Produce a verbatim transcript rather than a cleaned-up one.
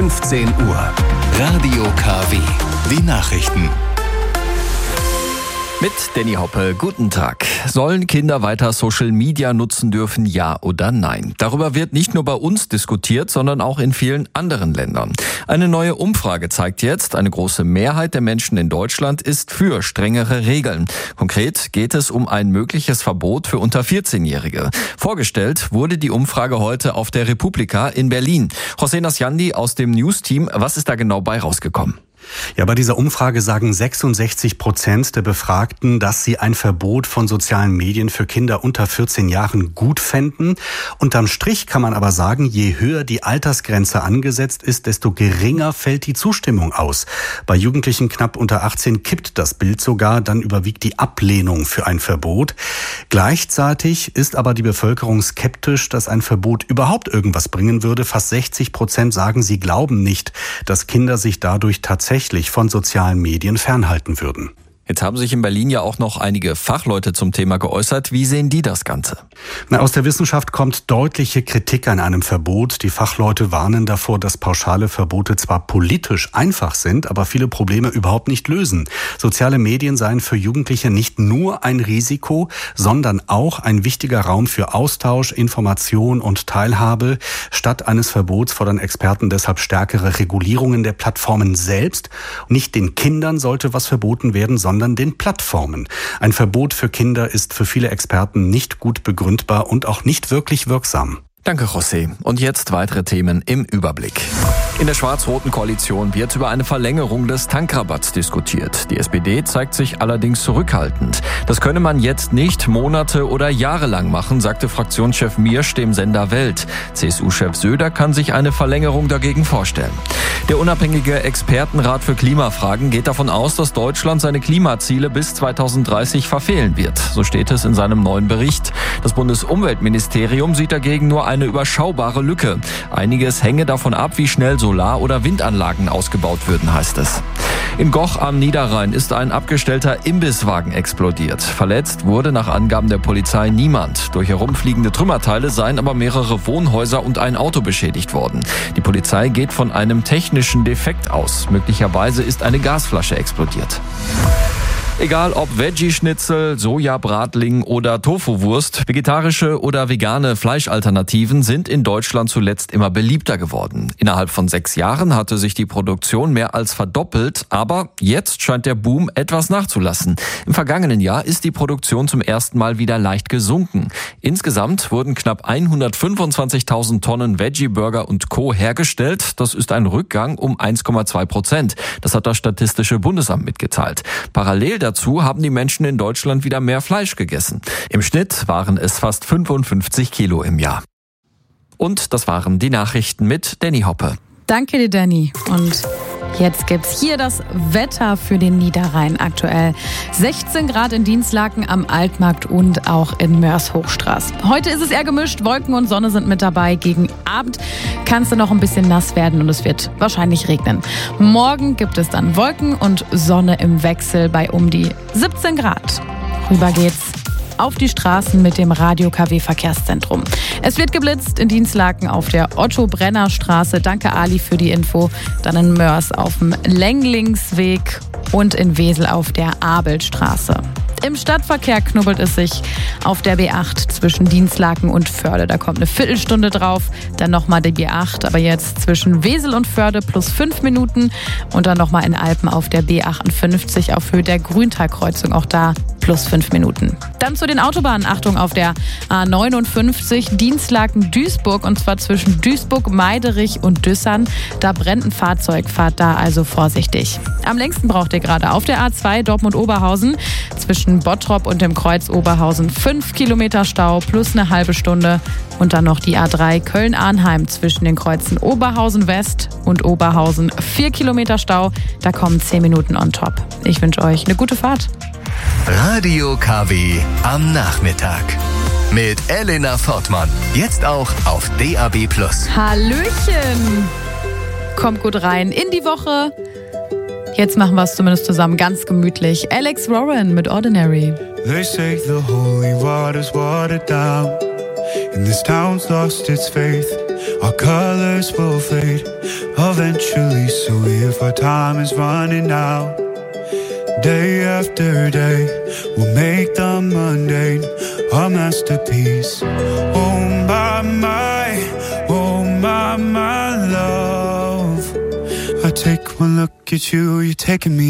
fünfzehn Uhr. Radio K W. Die Nachrichten. Mit Danny Hoppe, guten Tag. Sollen Kinder weiter Social Media nutzen dürfen, ja oder nein? Darüber wird nicht nur bei uns diskutiert, sondern auch in vielen anderen Ländern. Eine neue Umfrage zeigt jetzt, eine große Mehrheit der Menschen in Deutschland ist für strengere Regeln. Konkret geht es um ein mögliches Verbot für unter vierzehnjährige. Vorgestellt wurde die Umfrage heute auf der Republika in Berlin. José Nasjandi aus dem News-Team, was ist da genau bei rausgekommen? Ja, bei dieser Umfrage sagen sechsundsechzig Prozent der Befragten, dass sie ein Verbot von sozialen Medien für Kinder unter vierzehn Jahren gut fänden. Unterm Strich kann man aber sagen, je höher die Altersgrenze angesetzt ist, desto geringer fällt die Zustimmung aus. Bei Jugendlichen knapp unter achtzehn kippt das Bild sogar, dann überwiegt die Ablehnung für ein Verbot. Gleichzeitig ist aber die Bevölkerung skeptisch, dass ein Verbot überhaupt irgendwas bringen würde. Fast sechzig Prozent sagen, sie glauben nicht, dass Kinder sich dadurch tatsächlich von sozialen Medien fernhalten würden. Jetzt haben sich in Berlin ja auch noch einige Fachleute zum Thema geäußert. Wie sehen die das Ganze? Na, aus der Wissenschaft kommt deutliche Kritik an einem Verbot. Die Fachleute warnen davor, dass pauschale Verbote zwar politisch einfach sind, aber viele Probleme überhaupt nicht lösen. Soziale Medien seien für Jugendliche nicht nur ein Risiko, sondern auch ein wichtiger Raum für Austausch, Information und Teilhabe. Statt eines Verbots fordern Experten deshalb stärkere Regulierungen der Plattformen selbst. Nicht den Kindern sollte was verboten werden, sondern den Plattformen. Ein Verbot für Kinder ist für viele Experten nicht gut begründbar und auch nicht wirklich wirksam. Danke, José. Und jetzt weitere Themen im Überblick. In der schwarz-roten Koalition wird über eine Verlängerung des Tankrabatts diskutiert. Die S P D zeigt sich allerdings zurückhaltend. Das könne man jetzt nicht Monate oder Jahre lang machen, sagte Fraktionschef Miersch dem Sender Welt. C S U-Chef Söder kann sich eine Verlängerung dagegen vorstellen. Der unabhängige Expertenrat für Klimafragen geht davon aus, dass Deutschland seine Klimaziele bis zweitausenddreißig verfehlen wird. So steht es in seinem neuen Bericht. Das Bundesumweltministerium sieht dagegen nur eine überschaubare Lücke. Einiges hänge davon ab, wie schnell Solar- oder Windanlagen ausgebaut würden, heißt es. In Goch am Niederrhein ist ein abgestellter Imbisswagen explodiert. Verletzt wurde nach Angaben der Polizei niemand. Durch herumfliegende Trümmerteile seien aber mehrere Wohnhäuser und ein Auto beschädigt worden. Die Polizei geht von einem technischen Defekt aus. Möglicherweise ist eine Gasflasche explodiert. Egal ob Veggie-Schnitzel, Sojabratling oder Tofu-Wurst, vegetarische oder vegane Fleischalternativen sind in Deutschland zuletzt immer beliebter geworden. Innerhalb von sechs Jahren hatte sich die Produktion mehr als verdoppelt, aber jetzt scheint der Boom etwas nachzulassen. Im vergangenen Jahr ist die Produktion zum ersten Mal wieder leicht gesunken. Insgesamt wurden knapp hundertfünfundzwanzigtausend Tonnen Veggie-Burger und Co. hergestellt. Das ist ein Rückgang um eins Komma zwei Prozent. Das hat das Statistische Bundesamt mitgeteilt. Parallel dazu haben die Menschen in Deutschland wieder mehr Fleisch gegessen. Im Schnitt waren es fast fünfundfünfzig Kilo im Jahr. Und das waren die Nachrichten mit Danny Hoppe. Danke dir, Danny. Und jetzt gibt's hier das Wetter für den Niederrhein aktuell. sechzehn Grad in Dinslaken am Altmarkt und auch in Mörs-Hochstraß. Heute ist es eher gemischt, Wolken und Sonne sind mit dabei. Gegen Abend kann es dann noch ein bisschen nass werden und es wird wahrscheinlich regnen. Morgen gibt es dann Wolken und Sonne im Wechsel bei um die siebzehn Grad. Rüber geht's auf die Straßen mit dem Radio K W Verkehrszentrum. Es wird geblitzt in Dinslaken auf der Otto-Brenner-Straße. Danke, Ali, für die Info. Dann in Mörs auf dem Lenglingsweg und in Wesel auf der Abelstraße. Im Stadtverkehr knubbelt es sich auf der B acht zwischen Dinslaken und Förde. Da kommt eine Viertelstunde drauf, dann nochmal die B acht, aber jetzt zwischen Wesel und Förde plus fünf Minuten und dann nochmal in Alpen auf der B achtundfünfzig auf Höhe der Grüntalkreuzung, auch da plus fünf Minuten. Dann zu den Autobahnen. Achtung auf der A neunundfünfzig Dinslaken-Duisburg und zwar zwischen Duisburg, Meiderich und Düssern. Da brennt ein Fahrzeug, fahrt da also vorsichtig. Am längsten braucht ihr gerade auf der A zwei Dortmund-Oberhausen zwischen Bottrop und dem Kreuz Oberhausen fünf Kilometer Stau plus eine halbe Stunde. Und dann noch die A drei Köln-Arnheim zwischen den Kreuzen Oberhausen West und Oberhausen vier Kilometer Stau. Da kommen zehn Minuten on top. Ich wünsche euch eine gute Fahrt. Radio K W am Nachmittag. Mit Elena Fortmann. Jetzt auch auf D A B plus. Hallöchen! Kommt gut rein in die Woche. Jetzt machen wir es zumindest zusammen ganz gemütlich. Alex Warren mit Ordinary. They say the holy water's watered down, and this town's lost its faith. our colors will fade eventually. So if our time is running out, day after day, we'll make the mundane a masterpiece. Oh my, my, oh my, my love. I take one look at you, you're taking me